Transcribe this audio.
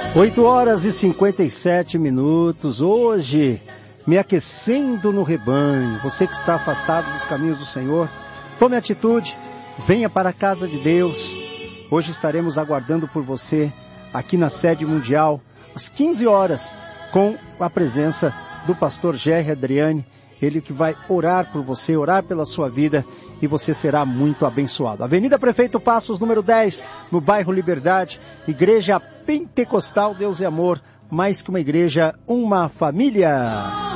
8h57. Hoje, me aquecendo no rebanho. Você que está afastado dos caminhos do Senhor, tome atitude, venha para a casa de Deus. Hoje estaremos aguardando por você aqui na sede mundial, às 15 horas, com a presença do pastor Gerry Adriani, ele que vai orar por você, orar pela sua vida, e você será muito abençoado. Avenida Prefeito Passos, número 10, no bairro Liberdade, Igreja Pentecostal Deus e Amor, mais que uma igreja, uma família.